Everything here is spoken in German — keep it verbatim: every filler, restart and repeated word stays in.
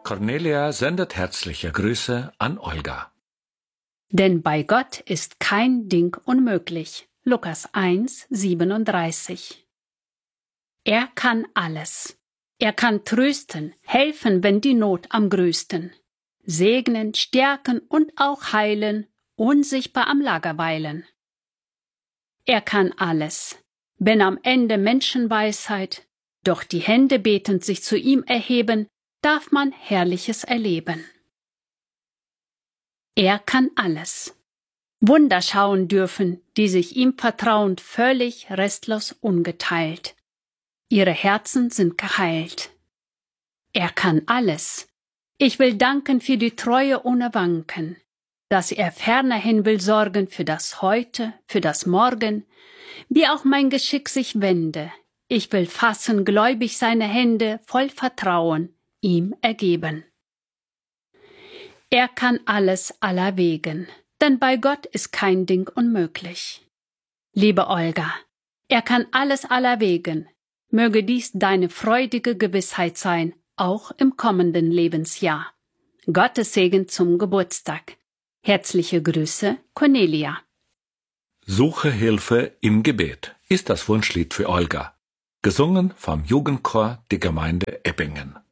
Cornelia sendet herzliche Grüße an Olga. Denn bei Gott ist kein Ding unmöglich. Lukas eins, siebenunddreißig. Er kann alles. Er kann trösten, helfen, wenn die Not am größten. Segnen, stärken und auch heilen, unsichtbar am Lager weilen. Er kann alles. Wenn am Ende Menschenweisheit, doch die Hände betend sich zu ihm erheben, darf man Herrliches erleben. Er kann alles. Wunder schauen dürfen, die sich ihm vertrauend völlig restlos ungeteilt. Ihre Herzen sind geheilt. Er kann alles. Ich will danken für die Treue ohne Wanken, dass er fernerhin will sorgen für das Heute, für das Morgen, wie auch mein Geschick sich wende. Ich will fassen gläubig seine Hände, voll Vertrauen, ihm ergeben. Er kann alles allerwegen, denn bei Gott ist kein Ding unmöglich. Liebe Olga, er kann alles allerwegen. Möge dies deine freudige Gewissheit sein, auch im kommenden Lebensjahr. Gottes Segen zum Geburtstag. Herzliche Grüße, Cornelia. Suche Hilfe im Gebet ist das Wunschlied für Olga, gesungen vom Jugendchor der Gemeinde Eppingen.